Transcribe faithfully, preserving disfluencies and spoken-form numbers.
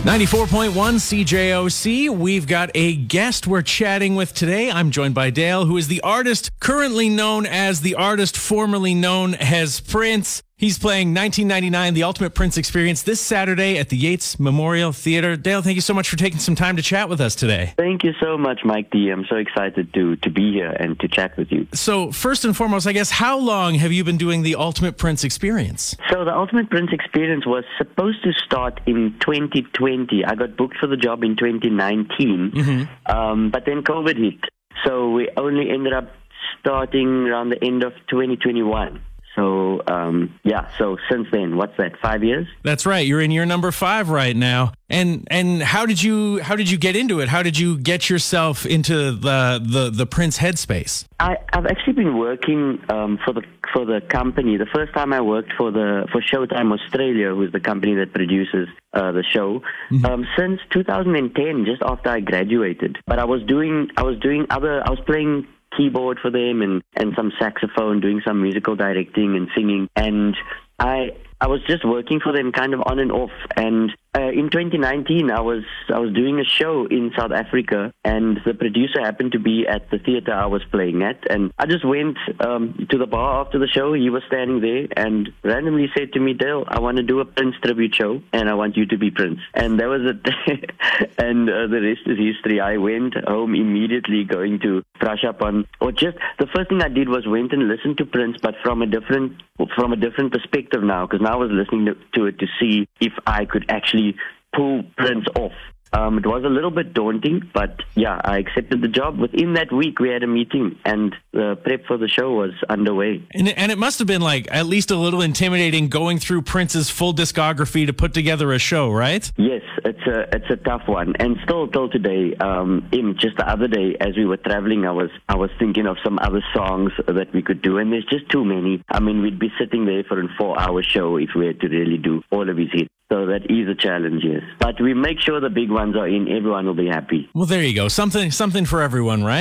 ninety-four point one C J O C. We've got a guest we're chatting with today. I'm joined by Dale, who is the artist currently known as the artist formerly known as Prince. He's playing nineteen ninety-nine, The Ultimate Prince Experience, this Saturday at the Yates Memorial Theater. Dale, thank you so much for taking some time to chat with us today. Thank you so much, Mike D. I'm so excited to, to be here and to chat with you. So first and foremost, I guess, how long have you been doing The Ultimate Prince Experience? So The Ultimate Prince Experience was supposed to start in twenty twenty. I got booked for the job in twenty nineteen, mm-hmm. um, but then COVID hit. So we only ended up starting around the end of twenty twenty-one. So, um, yeah, so since then, what's that, five years? That's right. You're in year number five right now. And and how did you how did you get into it? How did you get yourself into the the, the Prince headspace? I, I've actually been working um, for the for the company. The first time I worked for the for Showtime Australia, who's the company that produces uh, the show, mm-hmm. um, since two thousand ten, just after I graduated. But I was doing I was doing other I was playing keyboard for them and, and some saxophone, doing some musical directing and singing. And I I was just working for them kind of on and off. And uh, in twenty nineteen, I was I was doing a show in South Africa, and the producer happened to be at the theater I was playing at. And I just went um, to the bar after the show. He was standing there and randomly said to me, "Dale, I want to do a Prince tribute show, and I want you to be Prince." And that was it. And uh, the rest is history. I went home immediately, going to brush up on, or just the first thing I did was went and listened to Prince, but from a different from a different perspective now, because now I was listening to, to it to see if I could actually pull Prince off. Um, it was a little bit daunting, but yeah, I accepted the job. Within that week, we had a meeting, and the prep for the show was underway. And, and it must have been like at least a little intimidating going through Prince's full discography to put together a show, right? Yes, it's a it's a tough one, and still till today. Um, in just the other day, as we were traveling, I was I was thinking of some other songs that we could do, and there's just too many. I mean, we'd be sitting there for a four-hour show if we had to really do all of his hits. So that is a challenge, yes. But we make sure the big ones are in. Everyone will be happy. Well, there you go. Something, something for everyone, right?